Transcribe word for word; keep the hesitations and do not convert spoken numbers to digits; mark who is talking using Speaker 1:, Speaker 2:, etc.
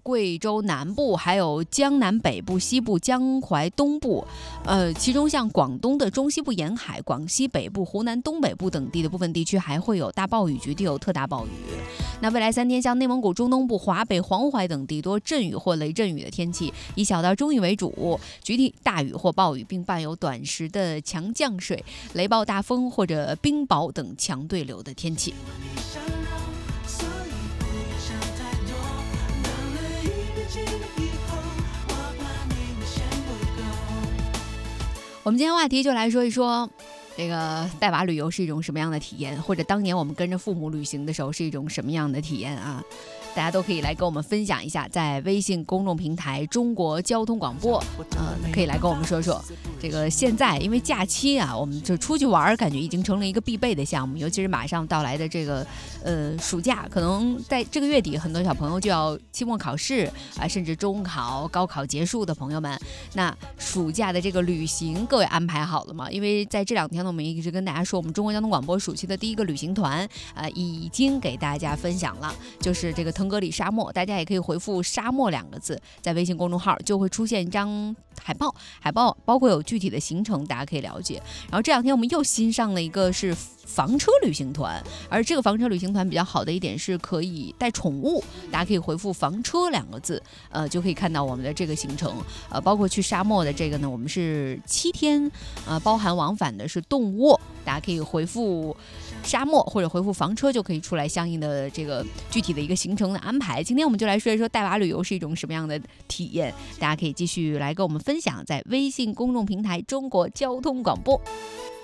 Speaker 1: 贵州南部，还有江南北部、西部、江淮东部。呃，其中像广东的中西部沿海、广西北部、湖南东北部等地的部分地区还会有大暴雨，局地有特大暴雨。那未来三天，像内蒙古中东部、华北、黄淮等地多阵雨或雷阵雨的天气，以小到中雨为主，局地大雨或暴雨，并伴有短时的强降水、雷暴大风或者冰雹等强对流的天气。我们今天话题就来说一说这个带娃旅游是一种什么样的体验，或者当年我们跟着父母旅行的时候是一种什么样的体验啊？大家都可以来跟我们分享一下，在微信公众平台中国交通广播，呃，可以来跟我们说说这个现在因为假期啊，我们就出去玩，感觉已经成了一个必备的项目，尤其是马上到来的这个呃暑假，可能在这个月底，很多小朋友就要期末考试啊，甚至中考、高考结束的朋友们，那暑假的这个旅行，各位安排好了吗？因为在这两天呢，我们一直跟大家说，我们中国交通广播暑期的第一个旅行团，呃，已经给大家分享了，就是这个腾格里沙漠，大家也可以回复沙漠两个字，在微信公众号就会出现一张海报，海报包括有具体的行程，大家可以了解。然后这两天我们又新上了一个是房车旅行团，而这个房车旅行团比较好的一点是可以带宠物，大家可以回复房车两个字，呃，就可以看到我们的这个行程，呃，包括去沙漠的这个呢，我们是七天，呃，包含往返的是动卧，大家可以回复沙漠或者回复房车，就可以出来相应的这个具体的一个行程的安排。今天我们就来说一说带娃旅游是一种什么样的体验，大家可以继续来跟我们分享，在微信公众平台中国交通广播。